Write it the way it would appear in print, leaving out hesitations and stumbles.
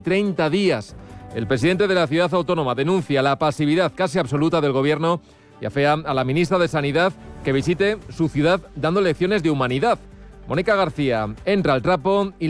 30 días. El presidente de la ciudad autónoma denuncia la pasividad casi absoluta del gobierno y afea a la ministra de Sanidad que visite su ciudad dando lecciones de humanidad. Mónica García entra al trapo y